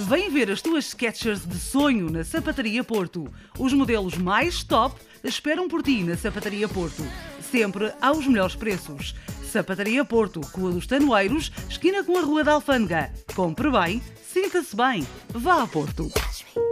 Vem ver as tuas Skechers de sonho na Sapataria Porto. Os modelos mais top esperam por ti na Sapataria Porto. Sempre aos melhores preços. Sapataria Porto, Rua dos Tanoeiros, esquina com a Rua da Alfândega. Compre bem, sinta-se bem. Vá a Porto.